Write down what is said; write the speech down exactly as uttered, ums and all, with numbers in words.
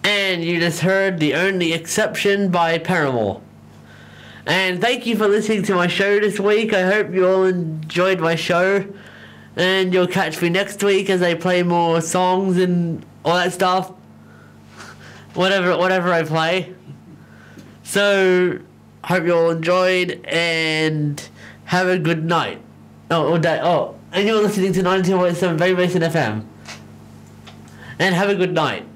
And you just heard The Only Exception by Paramore. And thank you for listening to my show this week. I hope you all enjoyed my show. And you'll catch me next week as I play more songs and all that stuff. Whatever whatever I play. So, hope you all enjoyed and have a good night. Oh, or day. Oh, and you're listening to ninety-two point seven Baby Basin F M. And have a good night.